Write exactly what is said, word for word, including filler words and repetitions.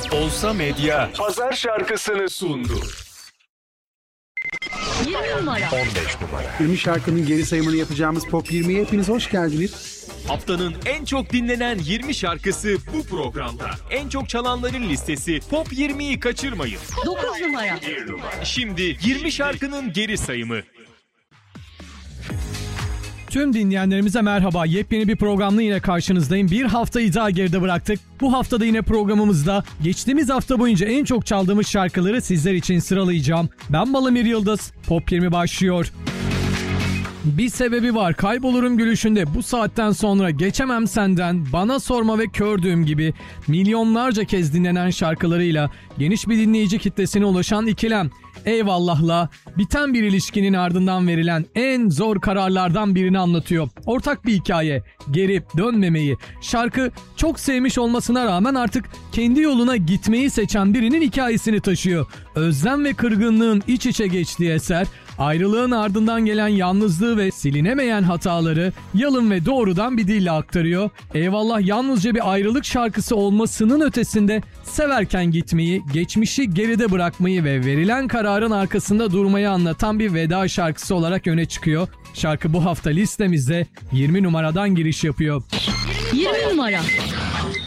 Olsa Medya Pazar şarkısını sundu. yirmi numara. on beş numara. yirmi şarkının geri sayımını yapacağımız Pop yirmiye hepiniz hoş geldiniz. Haftanın en çok dinlenen yirmi şarkısı bu programda. En çok çalanların listesi Pop yirmiyi kaçırmayın. dokuz numara. Şimdi yirmi şarkının geri sayımı. Tüm dinleyenlerimize merhaba. Yepyeni bir programla yine karşınızdayım. Bir haftayı daha geride bıraktık. Bu haftada yine programımızda geçtiğimiz hafta boyunca en çok çaldığımız şarkıları sizler için sıralayacağım. Ben Balamir Yıldız. Pop yirmi başlıyor. Bir sebebi var. Kaybolurum gülüşünde bu saatten sonra Geçemem Senden, Bana Sorma ve Kördüğüm gibi milyonlarca kez dinlenen şarkılarıyla geniş bir dinleyici kitlesine ulaşan ikilem. Eyvallah'la biten bir ilişkinin ardından verilen en zor kararlardan birini anlatıyor. Ortak bir hikaye, geri dönmemeyi. Şarkı çok sevmiş olmasına rağmen artık kendi yoluna gitmeyi seçen birinin hikayesini taşıyor. Özlem ve kırgınlığın iç içe geçtiği eser, ayrılığın ardından gelen yalnızlığı ve silinemeyen hataları yalın ve doğrudan bir dille aktarıyor. Eyvallah yalnızca bir ayrılık şarkısı olmasının ötesinde severken gitmeyi, geçmişi geride bırakmayı ve verilen kararın arkasında durmayı anlatan bir veda şarkısı olarak öne çıkıyor. Şarkı bu hafta listemizde yirmi numaradan giriş yapıyor. yirmi numara.